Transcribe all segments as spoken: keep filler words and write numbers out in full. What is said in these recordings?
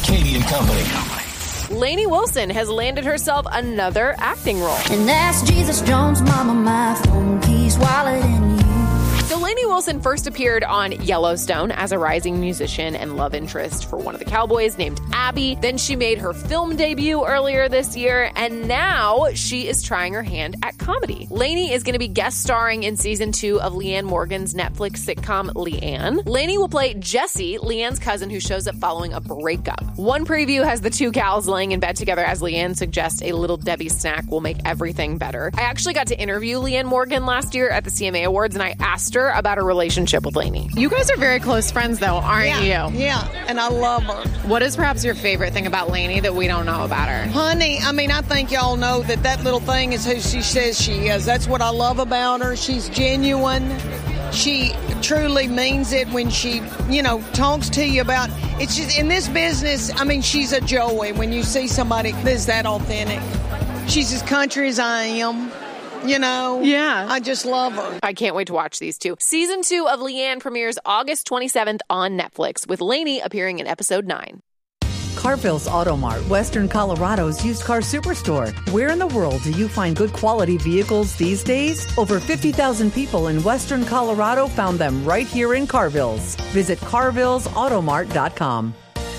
Katie and Company. Lainey Wilson has landed herself another acting role. And that's Jesus Jones, mama, my phone keys, wallet, and you. So Lainey Wilson first appeared on Yellowstone as a rising musician and love interest for one of the cowboys named Abby. Then she made her film debut earlier this year, and now she is trying her hand at comedy. Lainey is going to be guest starring in season two of Leanne Morgan's Netflix sitcom Leanne. Lainey will play Jessie, Leanne's cousin who shows up following a breakup. One preview has the two gals laying in bed together as Leanne suggests a Little Debbie snack will make everything better. I actually got to interview Leanne Morgan last year at the C M A Awards, and I asked her about her relationship with Lainey. You guys are very close friends, though, aren't yeah, you? Yeah, and I love her. What is perhaps your favorite thing about Lainey that we don't know about her? Honey, I mean, I think y'all know that that little thing is who she says she is. That's what I love about her. She's genuine. She truly means it when she, you know, talks to you about, it's just, in this business, I mean, she's a joy when you see somebody that's that authentic. She's as country as I am. You know, yeah, I just love her. I can't wait to watch these two. Season two of Leanne premieres August twenty-seventh on Netflix, with Lainey appearing in episode nine. Carville's Auto Mart, Western Colorado's used car superstore. Where in the world do you find good quality vehicles these days? Over fifty thousand people in Western Colorado found them right here in Carville's. Visit carvilles auto mart dot com.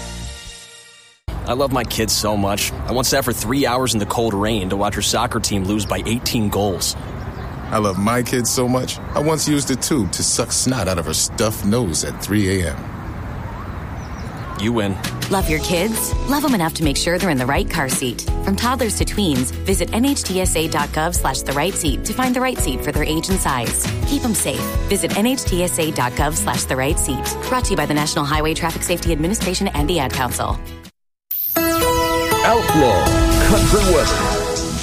I love my kids so much. I once sat for three hours in the cold rain to watch her soccer team lose by eighteen goals. I love my kids so much, I once used a tube to suck snot out of her stuffed nose at three a.m. You win. Love your kids? Love them enough to make sure they're in the right car seat. From toddlers to tweens, visit N H T S A dot gov slash the right seat to find the right seat for their age and size. Keep them safe. Visit N H T S A dot gov slash the right seat. Brought to you by the National Highway Traffic Safety Administration and the Ad Council. Outlaw Country Western.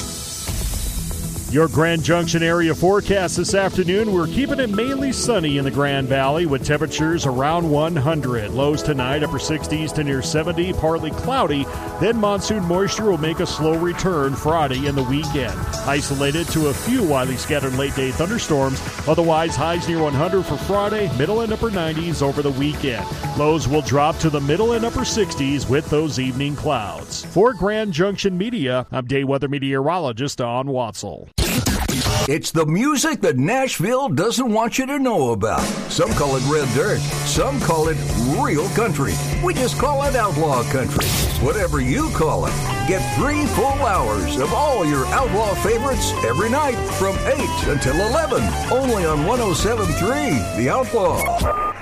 Your Grand Junction area forecast this afternoon. We're keeping it mainly sunny in the Grand Valley with temperatures around one hundred. Lows tonight, upper sixties to near seventy, partly cloudy. Then monsoon moisture will make a slow return Friday and the weekend. Isolated to a few widely scattered late-day thunderstorms. Otherwise, highs near one hundred for Friday, middle and upper nineties over the weekend. Lows will drop to the middle and upper sixties with those evening clouds. For Grand Junction Media, I'm day weather meteorologist Don Watzel. It's the music that Nashville doesn't want you to know about. Some call it red dirt. Some call it real country. We just call it outlaw country. Whatever you call it. Get three full hours of all your outlaw favorites every night from eight until eleven. Only on one oh seven point three The Outlaw.